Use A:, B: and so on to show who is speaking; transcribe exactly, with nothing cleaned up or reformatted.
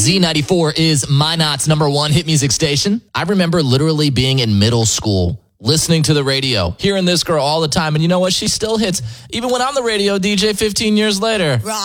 A: Z ninety-four is Minot's number one hit music station. I remember literally being in middle school, listening to the radio, hearing this girl all the time. And you know what? She still hits. Even when I'm the radio D J fifteen years later.